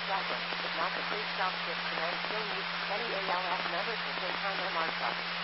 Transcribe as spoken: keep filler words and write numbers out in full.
Backward, if not complete stop shift command still needs any A L F members to take time to mark up.